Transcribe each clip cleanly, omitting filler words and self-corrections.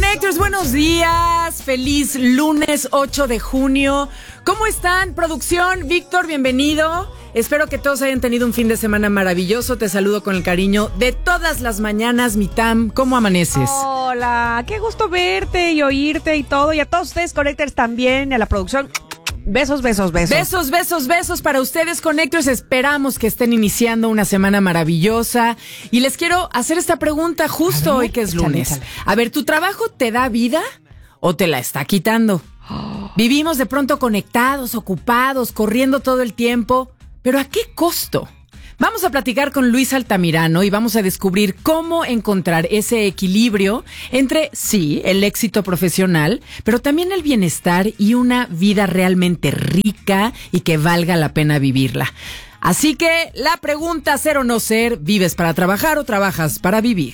Connectors, buenos días. Feliz lunes 8 de junio. ¿Cómo están? Producción, Víctor, bienvenido. Espero que todos hayan tenido un fin de semana maravilloso. Te saludo con el cariño de todas las mañanas, mi Tam. ¿Cómo amaneces? Hola, qué gusto verte y oírte y todo. Y a todos ustedes, Connectors, también, y a la producción. Besos, besos, besos. Besos, besos, besos para ustedes, Connectors. Esperamos que estén iniciando una semana maravillosa. Y les quiero hacer esta pregunta justo hoy que es lunes. Échale. A ver, ¿tu trabajo te da vida o te la está quitando? Vivimos de pronto conectados, ocupados, corriendo todo el tiempo. ¿Pero a qué costo? Vamos a platicar con Luis Altamirano y vamos a descubrir cómo encontrar ese equilibrio entre, sí, el éxito profesional, pero también el bienestar y una vida realmente rica y que valga la pena vivirla. Así que la pregunta, ser o no ser, ¿vives para trabajar o trabajas para vivir?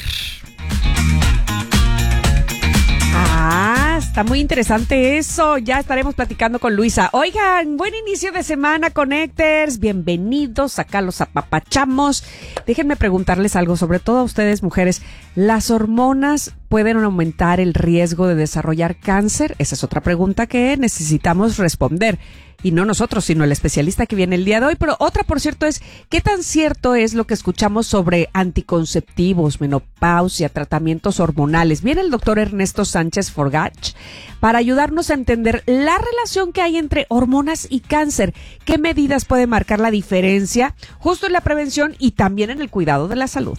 Está muy interesante eso. Ya estaremos platicando con Luisa. Oigan, buen inicio de semana, Connectors. Bienvenidos. Acá los apapachamos. Déjenme preguntarles algo, sobre todo a ustedes, mujeres. ¿Las hormonas pueden aumentar el riesgo de desarrollar cáncer? Esa es otra pregunta que necesitamos responder. Y no nosotros, sino el especialista que viene el día de hoy. Pero otra, por cierto, es ¿qué tan cierto es lo que escuchamos sobre anticonceptivos, menopausia, tratamientos hormonales? Viene el doctor Ernesto Sánchez Forgach para ayudarnos a entender la relación que hay entre hormonas y cáncer. ¿Qué medidas puede marcar la diferencia justo en la prevención y también en el cuidado de la salud?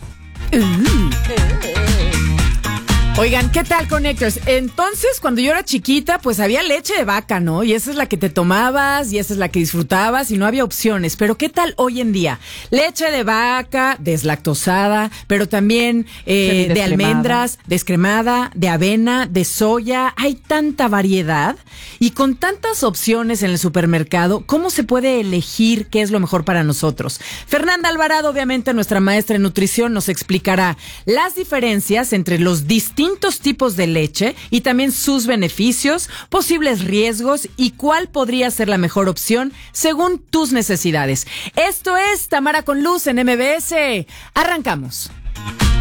Oigan, ¿qué tal, Connectors? Entonces, cuando yo era chiquita, pues había leche de vaca, ¿no? Y esa es la que te tomabas y esa es la que disfrutabas y no había opciones. Pero ¿qué tal hoy en día? Leche de vaca, deslactosada, pero también de almendras, descremada, de avena, de soya. Hay tanta variedad y con tantas opciones en el supermercado, ¿cómo se puede elegir qué es lo mejor para nosotros? Fernanda Alvarado, obviamente nuestra maestra en nutrición, nos explicará las diferencias entre los distintos tipos de leche y también sus beneficios, posibles riesgos y cuál podría ser la mejor opción según tus necesidades. Esto es Tamara con Luz en MBS. Arrancamos.